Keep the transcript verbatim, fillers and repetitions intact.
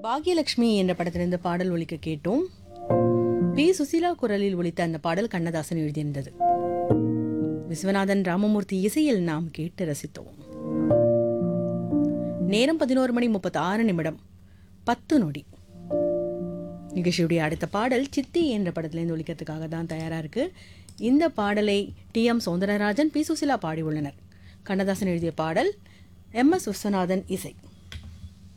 பாக்யலட்சுமி என்ற படத்திலிருந்து பாடல் ஒலிக்க கேட்டோம். பி சுசீலா குரலில் ஒலித்த அந்த பாடல் கண்ணதாசன் எழுதியிருந்தது. விஸ்வநாதன் ராமமூர்த்தி இசையில் நாம் கேட்டு ரசித்தோம். நேரம் பதினோரு மணி முப்பத்தி ஆறு நிமிடம் பத்து நொடி. நிகழ்ச்சியுடைய அடுத்த பாடல் சித்தி என்ற படத்திலிருந்து ஒலிக்கிறதுக்காக தான் தயாரா இருக்கு. இந்த பாடலை D M Soundararajan, B Susheela பாடி உள்ளனர். கண்ணதாசன் எழுதிய பாடல், எம் எஸ் விஸ்வநாதன் இசை.